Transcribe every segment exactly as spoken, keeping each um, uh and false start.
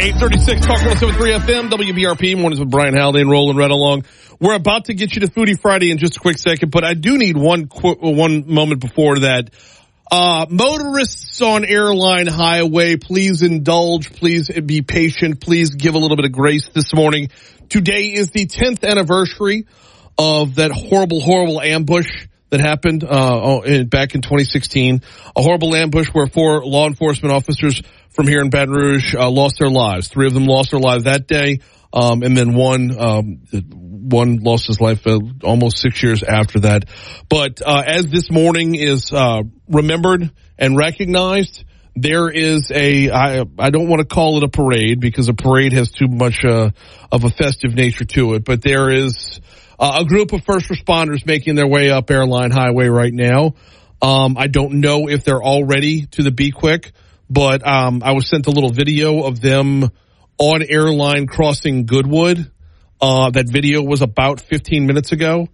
eight thirty-six, Talk one oh seven point three F M, W B R P, mornings with Brian Haldane, rolling right along. We're about to get you to Foodie Friday in just a quick second, but I do need one qu- one moment before that. Uh, motorists on Airline Highway, please indulge, please be patient, please give a little bit of grace this morning. Today is the tenth anniversary of that horrible, horrible ambush that happened uh in, back in twenty sixteen. A horrible ambush where four law enforcement officers from here in Baton Rouge uh, lost their lives. Three of them lost their lives that day, um, and then one um, one lost his life uh, almost six years after that. But uh, as this morning is uh, remembered and recognized, there is a, I, I don't want to call it a parade because a parade has too much uh, of a festive nature to it, but there is uh, a group of first responders making their way up Airline Highway right now. Um, I don't know if they're already to the Be Quick, but um, I was sent a little video of them on Airline crossing Goodwood. Uh, that video was about fifteen minutes ago.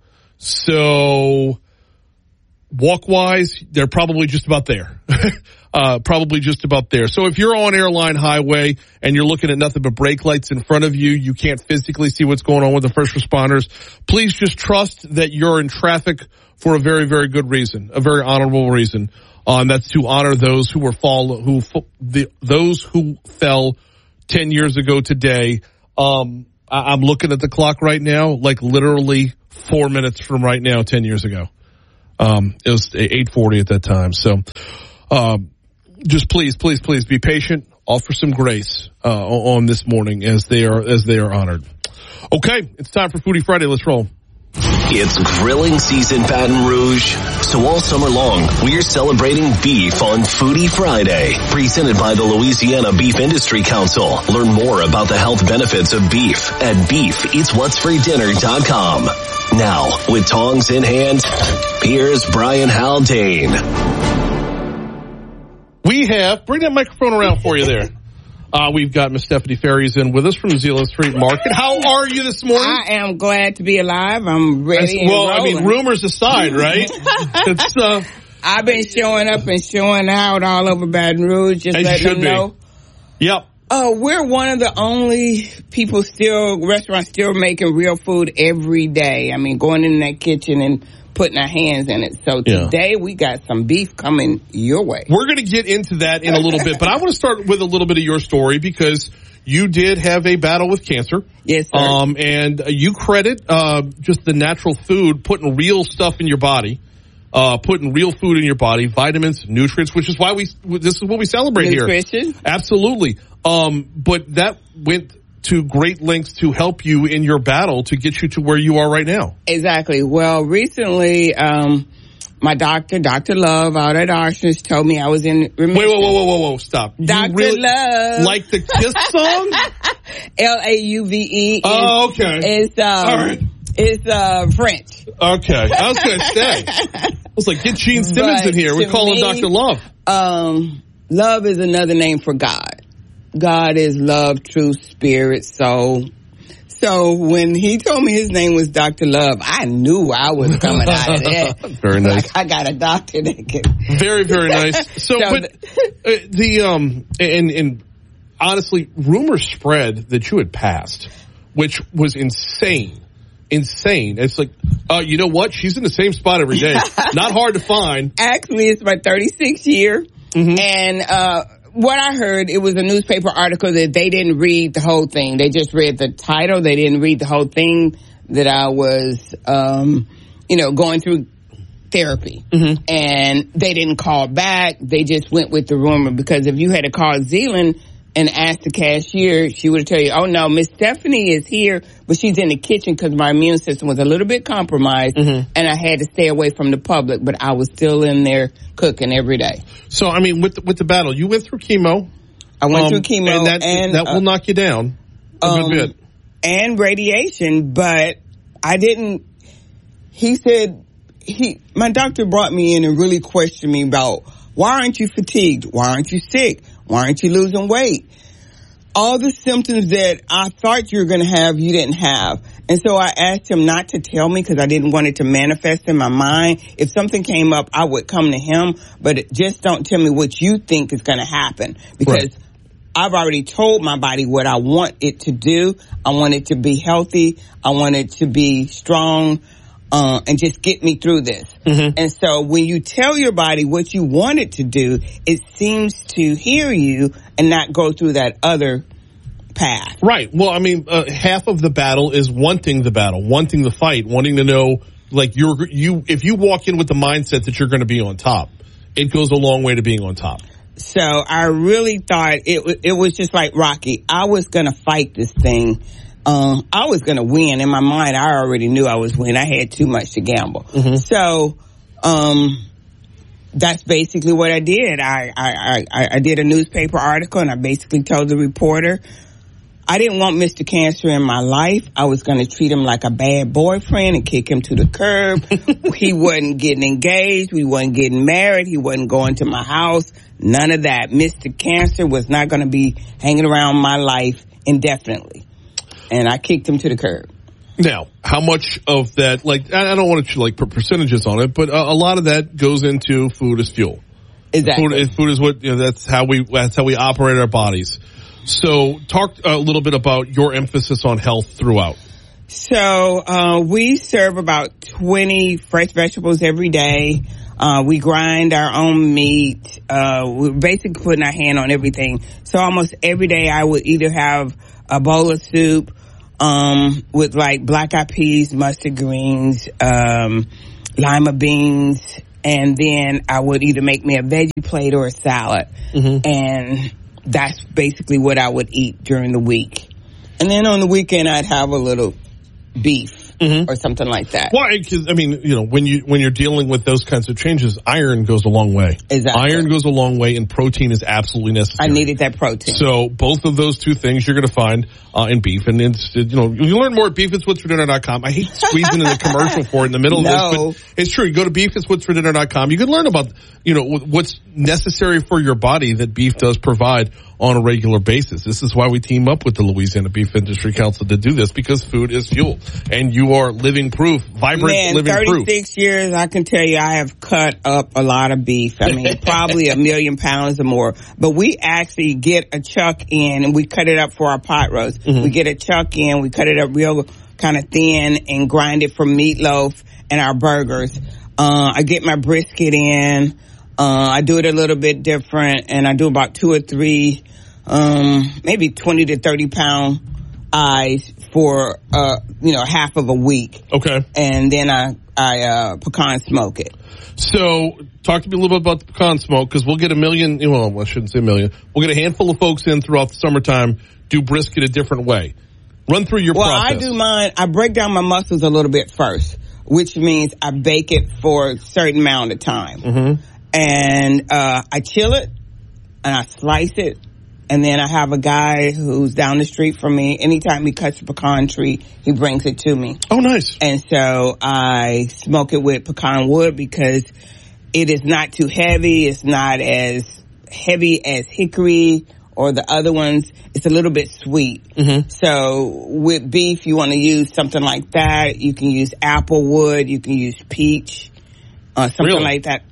So walk-wise, they're probably just about there. uh, probably just about there. So if you're on Airline Highway and you're looking at nothing but brake lights in front of you, you can't physically see what's going on with the first responders, please just trust that you're in traffic for a very, very good reason, a very honorable reason. Uh, and that's to honor those who were fall, who the, those who fell ten years ago today. Um, I, I'm looking at the clock right now, like literally four minutes from right now, ten years ago. Um, it was eight forty at that time. So, um, just please, please, please be patient. Offer some grace, uh, on this morning as they are, as they are honored. Okay. It's time for Foodie Friday. Let's roll. It's grilling season, Baton Rouge. So all summer long, we're celebrating beef on Foodie Friday, presented by the Louisiana Beef Industry Council. Learn more about the health benefits of beef at beef eats what's free dinner dot com. Now, with tongs in hand, here's Brian Haldane. We have, bring that microphone around for you there. Uh, we've got Miss Stephanie Ferries in with us from the Zelo Street Market. How are you this morning? I am glad to be alive. I'm ready. Well, and I mean, rumors aside, right? It's, uh, I've been showing up and showing out all over Baton Rouge, just letting them know. Yep. Oh, we're one of the only people still, restaurants still making real food every day. I mean, going in that kitchen and putting our hands in it. So today yeah. we got some beef coming your way. We're going to get into that in a little bit, but I want to start with a little bit of your story because you did have a battle with cancer. Yes, sir. Um, and you credit uh, just the natural food, putting real stuff in your body, uh, putting real food in your body, vitamins, nutrients, which is why we, this is what we celebrate Nutrition. here. Absolutely. Um, but that went to great lengths to help you in your battle to get you to where you are right now. Exactly. Well, recently, um, my doctor, Doctor Love, out at Arson's, told me I was in remission. Wait, whoa, whoa, whoa, whoa, whoa, stop. Doctor really, Love. Like the Kiss song? L A U V E. Oh, okay. It's, um, all right. It's, uh, French. Okay. I was going to say. I was like, get Gene Simmons but in here. We're calling me, Doctor Love. Um, love is another name for God. God is love, truth, spirit, soul. So when he told me his name was Doctor Love, I knew I was coming out of that. Very nice. Like I got a doctor that can. Very, very nice. So, so but uh, the um and and honestly, rumors spread that you had passed, which was insane. Insane. It's like, uh, you know what? She's in the same spot every day. Not hard to find. Actually, it's my thirty-sixth year, mm-hmm. and uh. What I heard, it was a newspaper article that they didn't read the whole thing. They just read the title. They didn't read the whole thing, that I was, um, you know, going through therapy. Mm-hmm. And they didn't call back. They just went with the rumor, because if you had to call Zealand and ask the cashier, she would tell you, oh, no, Miss Stephanie is here, but she's in the kitchen because my immune system was a little bit compromised, mm-hmm. and I had to stay away from the public, but I was still in there cooking every day. So, I mean, with the, with the battle, you went through chemo. I went um, through chemo. And that, and, that will uh, knock you down a um, good bit. And radiation, but I didn't, he said, he, my doctor brought me in and really questioned me about, why aren't you fatigued? Why aren't you sick? Why aren't you losing weight? All the symptoms that I thought you were going to have, you didn't have. And so I asked him not to tell me, because I didn't want it to manifest in my mind. If something came up, I would come to him, but just don't tell me what you think is going to happen, because right. I've already told my body what I want it to do. I want it to be healthy. I want it to be strong, uh, and just get me through this. Mm-hmm. And so when you tell your body what you want it to do, it seems to hear you and not go through that other path. Right. Well, I mean, uh, half of the battle is wanting the battle, wanting the fight, wanting to know, like, you're, you, if you walk in with the mindset that you're going to be on top, it goes a long way to being on top. So I really thought it it was just like Rocky. I was going to fight this thing. Um, I was going to win. In my mind, I already knew I was winning. I had too much to gamble. Mm-hmm. So um, that's basically what I did. I, I, I, I did a newspaper article, and I basically told the reporter, I didn't want Mister Cancer in my life. I was going to treat him like a bad boyfriend and kick him to the curb. He wasn't getting engaged. We wasn't getting married. He wasn't going to my house. None of that. Mister Cancer was not going to be hanging around my life indefinitely. And I kicked him to the curb. Now, how much of that, like, I don't want to like put percentages on it, but a, a lot of that goes into food as fuel. Exactly. Food is, food is what, you know, that's how we, that's how we operate our bodies. So talk a little bit about your emphasis on health throughout. So uh, we serve about twenty fresh vegetables every day. Uh, we grind our own meat. Uh, we're basically putting our hand on everything. So almost every day I would either have a bowl of soup um, with like black-eyed peas, mustard greens, um, lima beans, and then I would either make me a veggie plate or a salad. Mm-hmm. And that's basically what I would eat during the week. And then on the weekend, I'd have a little beef mm-hmm. or something like that. Why? Because, I mean, you know, when, you, when you're dealing with those kinds of changes, iron goes a long way. Exactly. Iron goes a long way, and protein is absolutely necessary. I needed that protein. So both of those two things you're going to find uh, in beef. And, it's, you know, you learn more at beef is what's for dinner dot com. I hate squeezing in the commercial for it in the middle no. of this, but it's true. You go to beef is what's for dinner dot com. You can learn about, you know, what's necessary for your body that beef does provide on a regular basis. This is why we team up with the Louisiana Beef Industry Council to do this, because food is fuel. And you are living proof, vibrant Man, living proof. thirty-six years, I can tell you I have cut up a lot of beef. I mean, probably a million pounds or more. But we actually get a chuck in, and we cut it up for our pot roast. Mm-hmm. We get a chuck in, we cut it up real kind of thin and grind it for meatloaf and our burgers. Uh, I get my brisket in. Uh, I do it a little bit different, and I do about two or three, um, maybe twenty to thirty pound eyes for, uh, you know, half of a week. Okay. And then I, I, uh, pecan smoke it. So talk to me a little bit about the pecan smoke, because we'll get a million, well, I shouldn't say a million. We'll get a handful of folks in throughout the summertime, do brisket a different way. Run through your well, process. Well, I do mine, I break down my muscles a little bit first, which means I bake it for a certain amount of time. Mm-hmm. And uh I chill it, and I slice it, and then I have a guy who's down the street from me. Anytime he cuts a pecan tree, he brings it to me. Oh, nice. And so I smoke it with pecan wood because it is not too heavy. It's not as heavy as hickory or the other ones. It's a little bit sweet. Mm-hmm. So with beef, you want to use something like that. You can use apple wood. You can use peach, uh, something really? like that.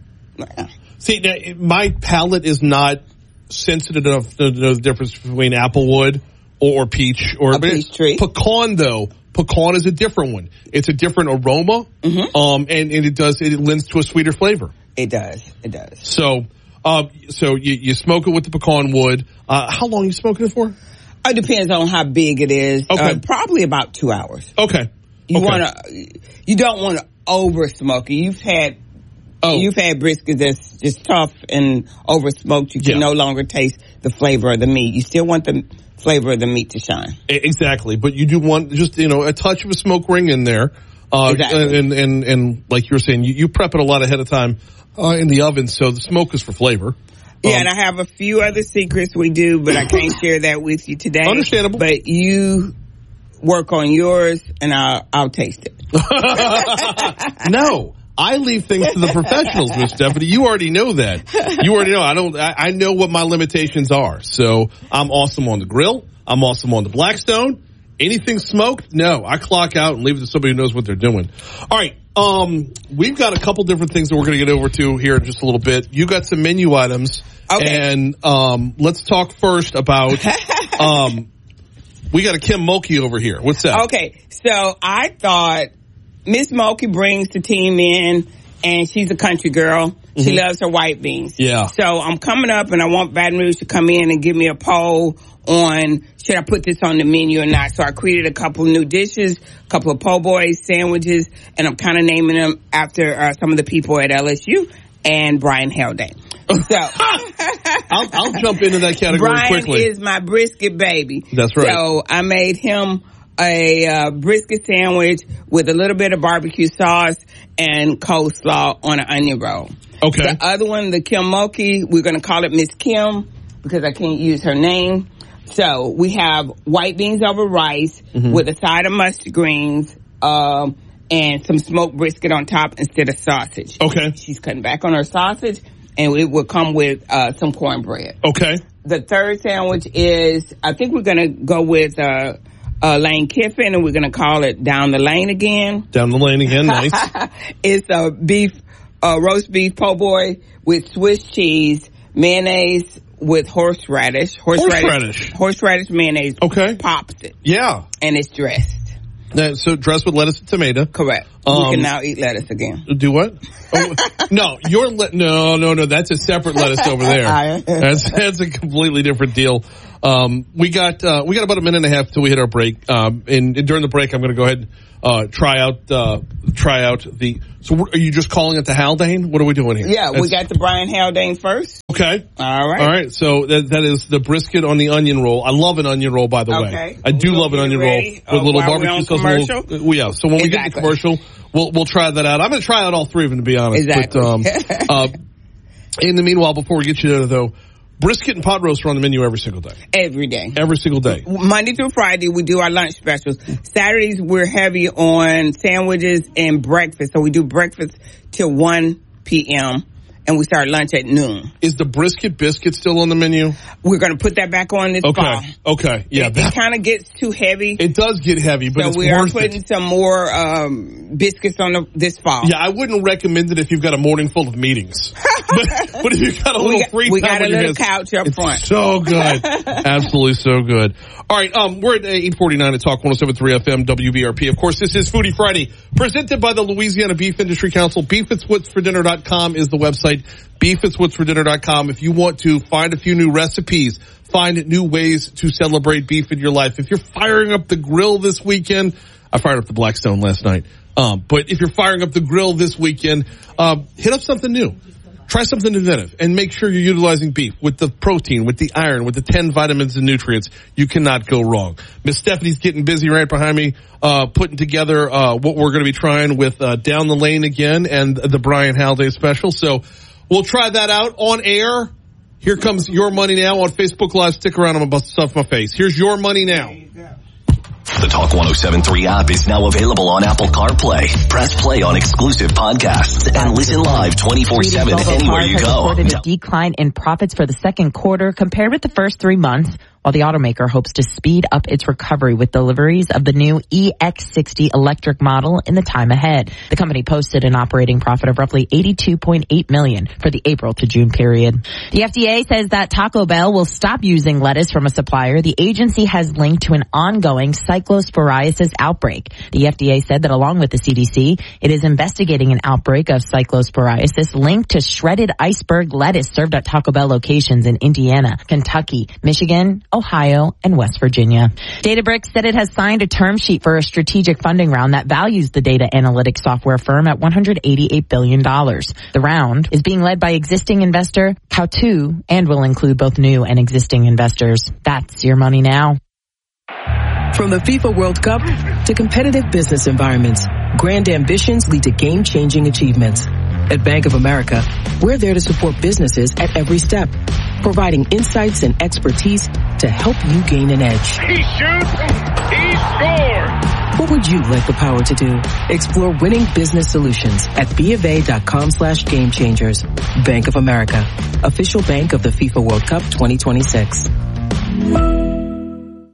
See, my palate is not sensitive enough to know the difference between applewood or, or peach or a peach tree. Pecan, though, pecan is a different one. It's a different aroma, mm-hmm. um, and, and it does it lends to a sweeter flavor. It does. It does. So, um, so you, you smoke it with the pecan wood. Uh, how long are you smoking it for? It depends on how big it is. Okay, uh, probably about two hours. Okay. You okay. want to. You don't want to over smoke it. You've had. Oh. You've had brisket that's just tough and over smoked. You can yeah. no longer taste the flavor of the meat. You still want the flavor of the meat to shine. Exactly, but you do want just you know a touch of a smoke ring in there. Uh, exactly. And, and and like you were saying, you, you prep it a lot ahead of time uh, in the oven, so the smoke is for flavor. Yeah, um, and I have a few other secrets we do, but I can't share that with you today. Understandable. But you work on yours, and I'll I'll taste it. No. I leave things to the professionals, Miss Stephanie. You already know that. You already know. I don't. I, I know what my limitations are. So I'm awesome on the grill. I'm awesome on the Blackstone, Anything smoked? No. I clock out and leave it to somebody who knows what they're doing. All right. Um, we've got a couple different things that we're going to get over to here in just a little bit. You got some menu items. Okay. And um, let's talk first about um, we got a Kim Mulkey over here. What's that? Okay. So I thought Miss Mulkey brings the team in, and she's a country girl. Mm-hmm. She loves her white beans. Yeah. So I'm coming up, and I want Baton Rouge to come in and give me a poll on should I put this on the menu or not. So I created a couple new dishes, a couple of po' boys, sandwiches, and I'm kind of naming them after uh, some of the people at L S U and Brian Haldane. So I'll, I'll jump into that category Brian quickly. Brian is my brisket baby. That's right. So I made him a uh, brisket sandwich with a little bit of barbecue sauce and coleslaw on an onion roll. Okay. The other one, the Kim Mulkey, we're going to call it Miss Kim because I can't use her name. So we have white beans over rice mm-hmm. with a side of mustard greens um, and some smoked brisket on top instead of sausage. Okay. She's cutting back on her sausage, and it will come with uh, some cornbread. Okay. The third sandwich is, I think we're going to go with uh, uh, Lane Kiffin, and we're going to call it Down the Lane again. Down the Lane again, nice. It's a beef, uh, roast beef po' boy with Swiss cheese, mayonnaise, with horseradish. Horseradish. Horseradish. Horseradish mayonnaise. Okay. Pops it. Yeah. And it's dressed. Uh, so dressed with lettuce and tomato. Correct. Um, we can now eat lettuce again. Do what? Oh, no, your le- no, no, no. That's a separate lettuce over there. That's that's a completely different deal. Um, we got uh, we got about a minute and a half till we hit our break. Um, and, and during the break, I'm going to go ahead and uh, try out uh, try out the. So are you just calling it the Haldane? What are we doing here? Yeah, That's, we got the Brian Haldane first. Okay. All right. All right. So that that is the brisket on the onion roll. I love an onion roll, by the okay. way. I do we'll love an onion ready, roll with uh, little while barbecue we're on sauce. Commercial? Little, well, yeah. So when we exactly. get the commercial, we'll we'll try that out. I'm going to try out all three of them, to be honest. Exactly. But, um, uh, in the meanwhile, before we get you there, though, brisket and pot roast are on the menu every single day. Every day. Every single day. Monday through Friday, we do our lunch specials. Saturdays, we're heavy on sandwiches and breakfast. So we do breakfast till one p.m. and we start lunch at noon. Is the brisket biscuit still on the menu? We're going to put that back on this okay. fall. Okay. Yeah. It, it kind of gets too heavy. It does get heavy, but so it's we are worth putting it. some more um, biscuits on the, this fall. Yeah, I wouldn't recommend it if you've got a morning full of meetings. but, but if you've got a little got, free we time, got a little hands, couch up it's front. So good, absolutely so good. All right, um, we're at eight forty-nine at Talk one oh seven point three F M W B R P. Of course, this is Foodie Friday, presented by the Louisiana Beef Industry Council. beef it's what's for dinner dot com is the website. beef it's what's for dinner dot com. If you want to find a few new recipes, find new ways to celebrate beef in your life. If you're firing up the grill this weekend, I fired up the Blackstone last night. Um, but if you're firing up the grill this weekend, um, hit up something new. Try something inventive and make sure you're utilizing beef with the protein, with the iron, with the ten vitamins and nutrients. You cannot go wrong. Miss Stephanie's getting busy right behind me, uh, putting together, uh, what we're going to be trying with, uh, Down the Lane again and the Brian Haldane special. So we'll try that out on air. Here comes Your Money Now on Facebook Live. Stick around. I'm about to stuff my face. Here's Your Money Now. The Talk one oh seven point three app is now available on Apple CarPlay. Press play on exclusive podcasts and listen live twenty-four seven anywhere you go. Reported a decline in profits for the second quarter compared with the first three months, while the automaker hopes to speed up its recovery with deliveries of the new E X sixty electric model in the time ahead. The company posted an operating profit of roughly eighty-two point eight million dollars for the April to June period. The F D A says that Taco Bell will stop using lettuce from a supplier the agency has linked to an ongoing cyclosporiasis outbreak. The F D A said that along with the C D C, it is investigating an outbreak of cyclosporiasis linked to shredded iceberg lettuce served at Taco Bell locations in Indiana, Kentucky, Michigan, Ohio, and West Virginia. Databricks said it has signed a term sheet for a strategic funding round that values the data analytics software firm at one hundred eighty-eight billion dollars. The round is being led by existing investor Kautu and will include both new and existing investors. That's Your Money Now. From the FIFA World Cup to competitive business environments, grand ambitions lead to game-changing achievements. At Bank of America, we're there to support businesses at every step, providing insights and expertise to help you gain an edge. He shoots, he scores! What would you like the power to do? Explore winning business solutions at BofA.com slash game changers. Bank of America, official bank of the FIFA World Cup twenty twenty-six.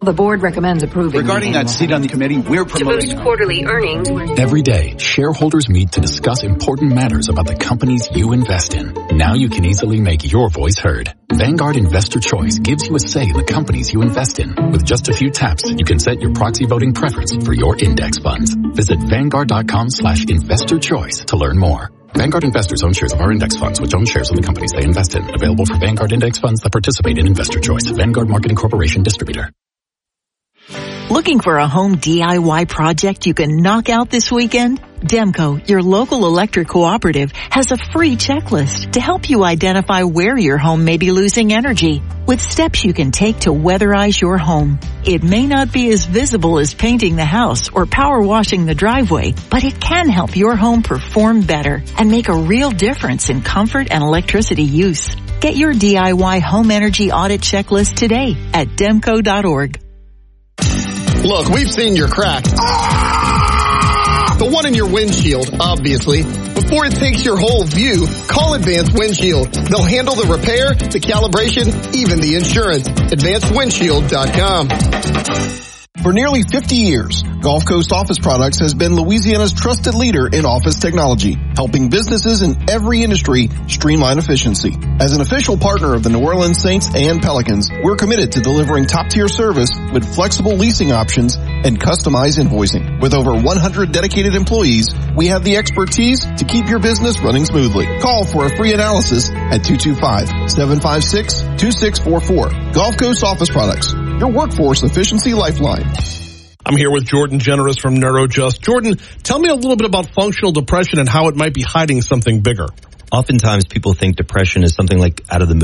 The board recommends approving. Regarding that seat on the committee, we're promoting to boost quarterly earnings. Every day, shareholders meet to discuss important matters about the companies you invest in. Now you can easily make your voice heard. Vanguard Investor Choice gives you a say in the companies you invest in. With just a few taps, you can set your proxy voting preference for your index funds. Visit Vanguard.com slash investor choice to learn more. Vanguard investors own shares of our index funds, which own shares of the companies they invest in. Available for Vanguard index funds that participate in Investor Choice. Vanguard Marketing Corporation distributor. Looking for a home D I Y project you can knock out this weekend? Demco, your local electric cooperative, has a free checklist to help you identify where your home may be losing energy, with steps you can take to weatherize your home. It may not be as visible as painting the house or power washing the driveway, but it can help your home perform better and make a real difference in comfort and electricity use. Get your D I Y home energy audit checklist today at demco dot org. Look, we've seen your crack. Ah! The one in your windshield, obviously. Before it takes your whole view, call Advanced Windshield. They'll handle the repair, the calibration, even the insurance. advanced windshield dot com. For nearly fifty years, Gulf Coast Office Products has been Louisiana's trusted leader in office technology, helping businesses in every industry streamline efficiency. As an official partner of the New Orleans Saints and Pelicans, we're committed to delivering top-tier service with flexible leasing options and customized invoicing. With over one hundred dedicated employees, we have the expertise to keep your business running smoothly. Call for a free analysis at two two five, seven five six, two six four four. Gulf Coast Office Products, your workforce efficiency lifeline. I'm here with Jordan Generous from NeuroJust. Jordan, tell me a little bit about functional depression and how it might be hiding something bigger. Oftentimes people think depression is something like out of the